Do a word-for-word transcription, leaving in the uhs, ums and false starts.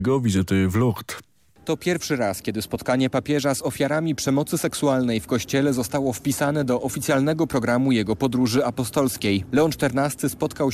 Go wizyty w Lourdes. To pierwszy raz, kiedy spotkanie papieża z ofiarami przemocy seksualnej w kościele zostało wpisane do oficjalnego programu jego podróży apostolskiej. Leon czternasty spotkał